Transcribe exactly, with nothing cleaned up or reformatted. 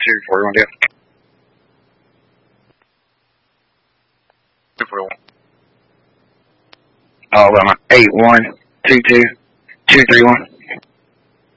two four one, yeah. two four one. Alabama, eight one two two two three one.